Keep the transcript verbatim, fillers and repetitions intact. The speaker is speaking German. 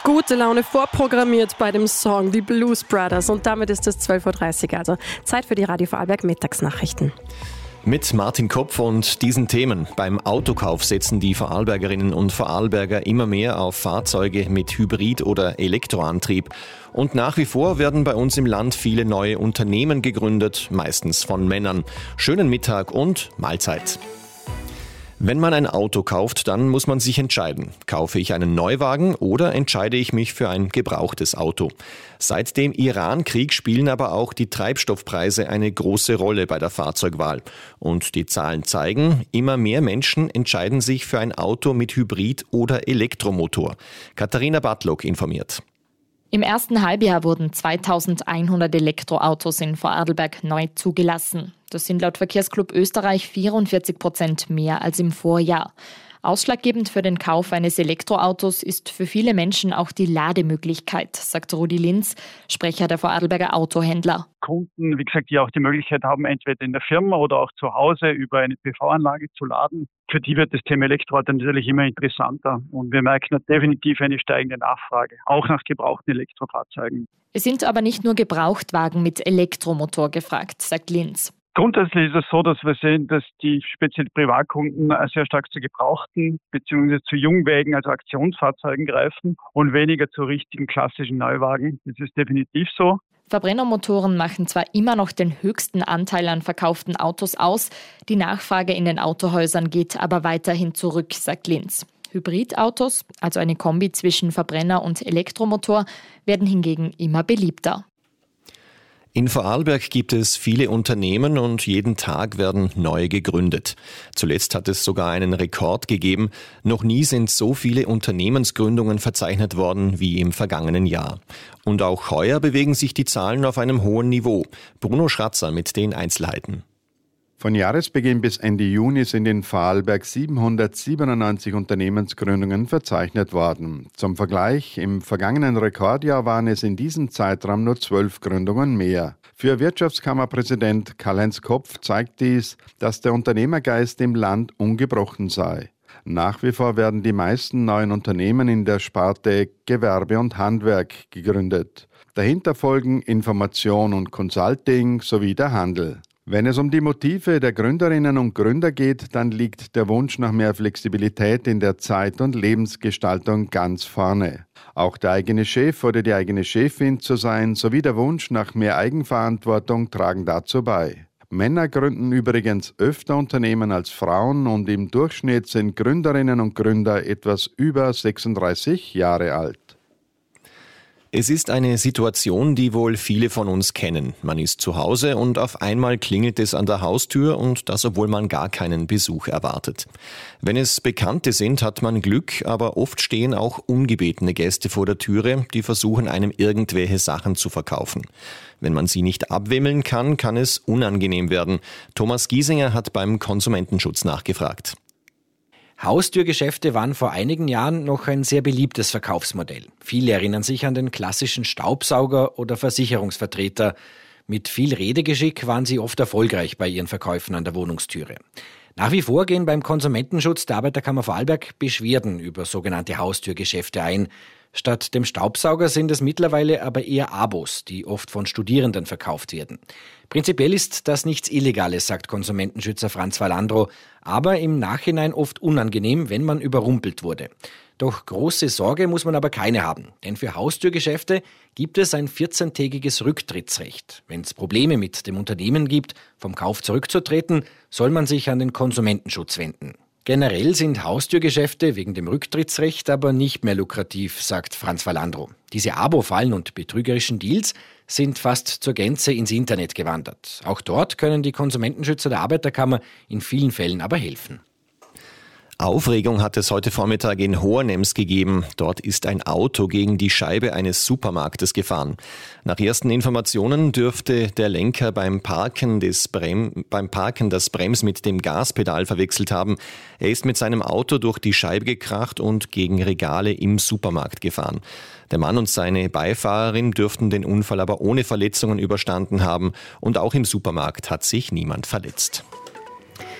Gute Laune vorprogrammiert bei dem Song Die Blues Brothers. Und damit ist es zwölf Uhr dreißig, also Zeit für die Radio Vorarlberg Mittagsnachrichten. Mit Martin Kopf und diesen Themen. Beim Autokauf setzen die Vorarlbergerinnen und Vorarlberger immer mehr auf Fahrzeuge mit Hybrid- oder Elektroantrieb. Und nach wie vor werden bei uns im Land viele neue Unternehmen gegründet, meistens von Männern. Schönen Mittag und Mahlzeit. Wenn man ein Auto kauft, dann muss man sich entscheiden. Kaufe ich einen Neuwagen oder entscheide ich mich für ein gebrauchtes Auto? Seit dem Iran-Krieg spielen aber auch die Treibstoffpreise eine große Rolle bei der Fahrzeugwahl. Und die Zahlen zeigen, immer mehr Menschen entscheiden sich für ein Auto mit Hybrid- oder Elektromotor. Katharina Bartlock informiert. Im ersten Halbjahr wurden zweitausendeinhundert Elektroautos in Vorarlberg neu zugelassen. Das sind laut Verkehrsclub Österreich vierundvierzig Prozent mehr als im Vorjahr. Ausschlaggebend für den Kauf eines Elektroautos ist für viele Menschen auch die Lademöglichkeit, sagt Rudi Linz, Sprecher der Vorarlberger Autohändler. Kunden, wie gesagt, die auch die Möglichkeit haben, entweder in der Firma oder auch zu Hause über eine P V-Anlage zu laden. Für die wird das Thema Elektroauto natürlich immer interessanter. Und wir merken definitiv eine steigende Nachfrage, auch nach gebrauchten Elektrofahrzeugen. Es sind aber nicht nur Gebrauchtwagen mit Elektromotor gefragt, sagt Linz. Grundsätzlich ist es so, dass wir sehen, dass die speziell Privatkunden sehr stark zu gebrauchten bzw. zu Jungwägen, also Aktionsfahrzeugen greifen und weniger zu richtigen klassischen Neuwagen. Das ist definitiv so. Verbrennermotoren machen zwar immer noch den höchsten Anteil an verkauften Autos aus, die Nachfrage in den Autohäusern geht aber weiterhin zurück, sagt Linz. Hybridautos, also eine Kombi zwischen Verbrenner und Elektromotor, werden hingegen immer beliebter. In Vorarlberg gibt es viele Unternehmen und jeden Tag werden neue gegründet. Zuletzt hat es sogar einen Rekord gegeben. Noch nie sind so viele Unternehmensgründungen verzeichnet worden wie im vergangenen Jahr. Und auch heuer bewegen sich die Zahlen auf einem hohen Niveau. Bruno Schratzer mit den Einzelheiten. Von Jahresbeginn bis Ende Juni sind in Vorarlberg siebenhundertsiebenundneunzig Unternehmensgründungen verzeichnet worden. Zum Vergleich, im vergangenen Rekordjahr waren es in diesem Zeitraum nur zwölf Gründungen mehr. Für Wirtschaftskammerpräsident Karl-Heinz Kopf zeigt dies, dass der Unternehmergeist im Land ungebrochen sei. Nach wie vor werden die meisten neuen Unternehmen in der Sparte Gewerbe und Handwerk gegründet. Dahinter folgen Information und Consulting sowie der Handel. Wenn es um die Motive der Gründerinnen und Gründer geht, dann liegt der Wunsch nach mehr Flexibilität in der Zeit- und Lebensgestaltung ganz vorne. Auch der eigene Chef oder die eigene Chefin zu sein, sowie der Wunsch nach mehr Eigenverantwortung tragen dazu bei. Männer gründen übrigens öfter Unternehmen als Frauen und im Durchschnitt sind Gründerinnen und Gründer etwas über sechsunddreißig Jahre alt. Es ist eine Situation, die wohl viele von uns kennen. Man ist zu Hause und auf einmal klingelt es an der Haustür und das, obwohl man gar keinen Besuch erwartet. Wenn es Bekannte sind, hat man Glück, aber oft stehen auch ungebetene Gäste vor der Türe, die versuchen, einem irgendwelche Sachen zu verkaufen. Wenn man sie nicht abwimmeln kann, kann es unangenehm werden. Thomas Giesinger hat beim Konsumentenschutz nachgefragt. Haustürgeschäfte waren vor einigen Jahren noch ein sehr beliebtes Verkaufsmodell. Viele erinnern sich an den klassischen Staubsauger oder Versicherungsvertreter. Mit viel Redegeschick waren sie oft erfolgreich bei ihren Verkäufen an der Wohnungstüre. Nach wie vor gehen beim Konsumentenschutz der Arbeiterkammer Vorarlberg Beschwerden über sogenannte Haustürgeschäfte ein. Statt dem Staubsauger sind es mittlerweile aber eher Abos, die oft von Studierenden verkauft werden. Prinzipiell ist das nichts Illegales, sagt Konsumentenschützer Franz Valandro, aber im Nachhinein oft unangenehm, wenn man überrumpelt wurde. Doch große Sorge muss man aber keine haben, denn für Haustürgeschäfte gibt es ein vierzehntägiges Rücktrittsrecht. Wenn es Probleme mit dem Unternehmen gibt, vom Kauf zurückzutreten, soll man sich an den Konsumentenschutz wenden. Generell sind Haustürgeschäfte wegen dem Rücktrittsrecht aber nicht mehr lukrativ, sagt Franz Valandro. Diese Abo-Fallen und betrügerischen Deals sind fast zur Gänze ins Internet gewandert. Auch dort können die Konsumentenschützer der Arbeiterkammer in vielen Fällen aber helfen. Aufregung hat es heute Vormittag in Hohenems gegeben. Dort ist ein Auto gegen die Scheibe eines Supermarktes gefahren. Nach ersten Informationen dürfte der Lenker beim Parken, des Brem- beim Parken das Brems mit dem Gaspedal verwechselt haben. Er ist mit seinem Auto durch die Scheibe gekracht und gegen Regale im Supermarkt gefahren. Der Mann und seine Beifahrerin dürften den Unfall aber ohne Verletzungen überstanden haben und auch im Supermarkt hat sich niemand verletzt.